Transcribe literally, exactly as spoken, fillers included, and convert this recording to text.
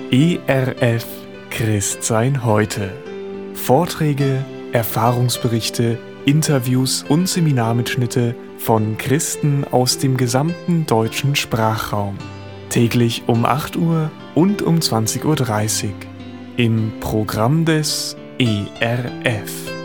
E R F Christsein heute. Vorträge, Erfahrungsberichte, Interviews und Seminarmitschnitte von Christen aus dem gesamten deutschen Sprachraum. Täglich um acht Uhr und um zwanzig Uhr dreißig im Programm des E R F.